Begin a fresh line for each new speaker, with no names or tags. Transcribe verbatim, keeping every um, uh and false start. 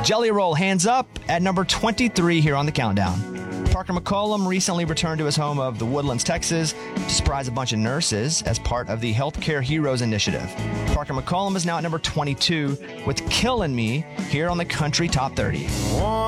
Jelly Roll, Hands Up, at number twenty-three here on the countdown. Parker McCollum recently returned to his home of the Woodlands, Texas, to surprise a bunch of nurses as part of the Healthcare Heroes Initiative. Parker McCollum is now at number twenty-two with Killin' Me here on the Country Top thirty.